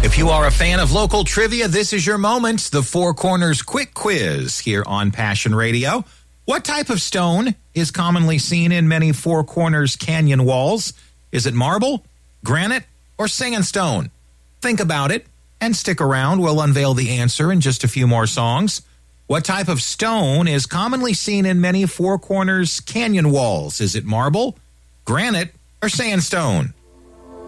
If you are a fan of local trivia, this is your moment. The Four Corners Quick Quiz here on Passion Radio. What type of stone is commonly seen in many Four Corners canyon walls? Is it marble, granite, or sandstone? Think about it and stick around. We'll unveil the answer in just a few more songs. What type of stone is commonly seen in many Four Corners canyon walls? Is it marble, granite, or sandstone?